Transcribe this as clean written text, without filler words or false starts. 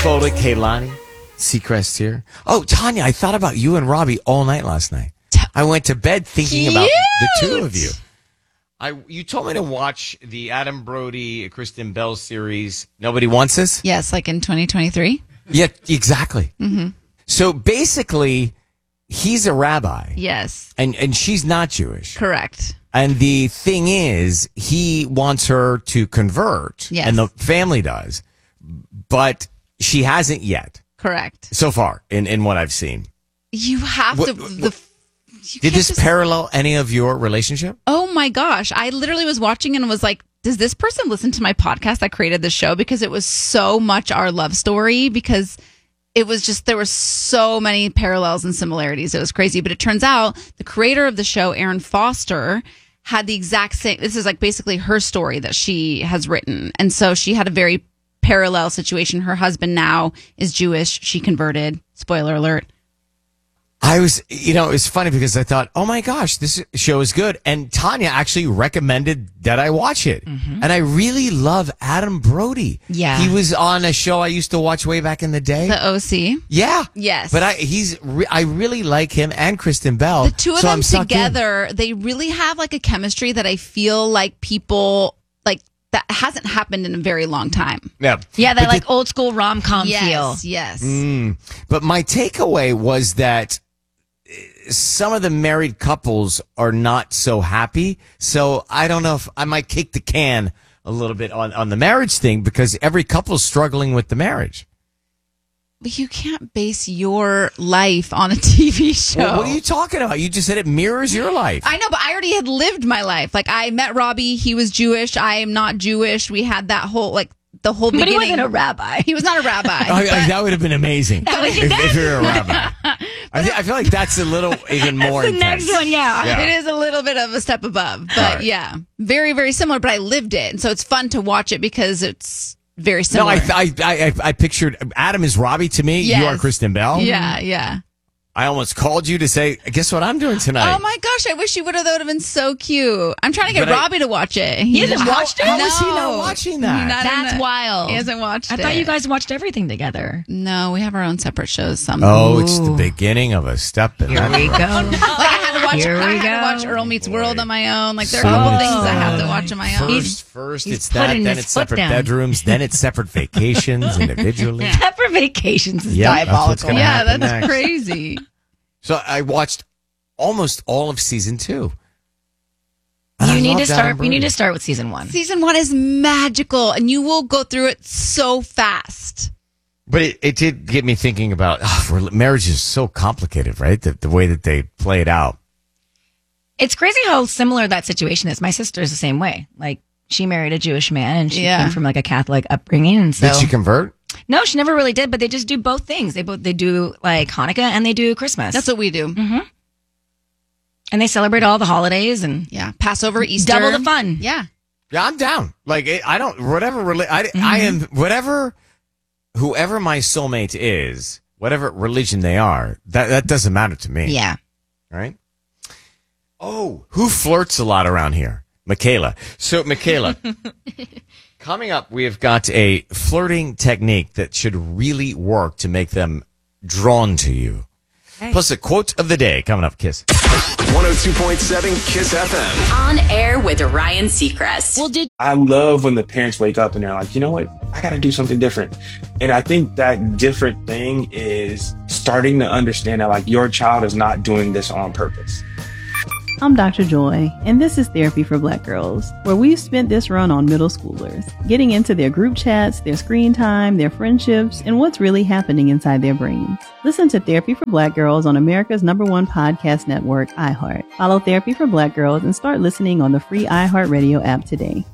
Boda, Kaylani, Seacrest here. Oh, Tanya, I thought about you and Robbie all night last night. I went to bed thinking about the two of you. You told me to watch the Adam Brody, Kristen Bell series, Nobody Wants Us? Yes, like in 2023. Yeah, exactly. Mm-hmm. So basically, he's a rabbi. Yes. And she's not Jewish. Correct. And the thing is, he wants her to convert. Yes. And the family does. But she hasn't yet. Correct. So far, in what I've seen. You have to... Did this parallel any of your relationship? Oh my gosh. I literally was watching and was like, does this person listen to my podcast that created the show? Because it was so much our love story, because it was just, there were so many parallels and similarities. It was crazy. But it turns out the creator of the show, Erin Foster, had the exact same, this is like basically her story that she has written. And so she had a very parallel situation. Her husband now is Jewish. She converted. Spoiler alert. I was, it was funny because I thought, oh my gosh, this show is good. And Tanya actually recommended that I watch it. Mm-hmm. And I really love Adam Brody. Yeah. He was on a show I used to watch way back in the day. The OC. Yeah. Yes. But I really like him and Kristen Bell. The two of them together, they really have like a chemistry that I feel like people like that hasn't happened in a very long time. Yeah. Yeah, that like old school rom-com feel. Yes. But my takeaway was that some of the married couples are not so happy. So I don't know if I might kick the can a little bit on the marriage thing, because every couple's struggling with the marriage. But you can't base your life on a TV show. Well, what are you talking about? You just said it mirrors your life. I know, but I already had lived my life. Like, I met Robbie. He was Jewish. I am not Jewish. We had that whole, the whole beginning. But he wasn't a rabbi. He was not a rabbi. That would have been amazing if you're a rabbi. I feel like that's a little even more that's the intense. next one, yeah. It is a little bit of a step above. But yeah, very, very similar. But I lived it. And so it's fun to watch it because it's very similar. No, I pictured Adam is Robbie to me. Yes. You are Kristen Bell. Yeah. I almost called you to say, guess what I'm doing tonight? Oh my gosh, I wish you would have. That would have been so cute. I'm trying to get Robbie to watch it. He hasn't watched it? How is he not watching that? That's wild. He hasn't watched it. I thought you guys watched everything together. No, we have our own separate shows. It's the beginning of a step in Here we go. I had to watch Earl Meets World on my own. Like, there are a couple things I have to watch on my own. First it's that, then it's separate bedrooms, then it's separate vacations individually. Separate vacations is diabolical. That's crazy. So I watched almost all of season 2. You need to start with season 1. Season 1 is magical, and you will go through it so fast. But it did get me thinking about marriage is so complicated, right? The way that they play it out. It's crazy how similar that situation is. My sister is the same way. Like, she married a Jewish man, and she came from like a Catholic upbringing. And so, did she convert? No, she never really did, but they just do both things. They do like Hanukkah and they do Christmas. That's what we do. Mm-hmm. And they celebrate all the holidays and Passover, Easter, double the fun. Yeah, I'm down. Like, I don't I am whatever whoever my soulmate is, whatever religion they are. That doesn't matter to me. Yeah. Right. Oh, who flirts a lot around here? Michaela. So Michaela. Coming up, we have got a flirting technique that should really work to make them drawn to you. Hey. Plus a quote of the day coming up, Kiss. 102.7 Kiss FM. On air with Ryan Seacrest. I love when the parents wake up and they're like, you know what? I got to do something different. And I think that different thing is starting to understand that like your child is not doing this on purpose. I'm Dr. Joy, and this is Therapy for Black Girls, where we've spent this run on middle schoolers, getting into their group chats, their screen time, their friendships, and what's really happening inside their brains. Listen to Therapy for Black Girls on America's #1 podcast network, iHeart. Follow Therapy for Black Girls and start listening on the free iHeartRadio app today.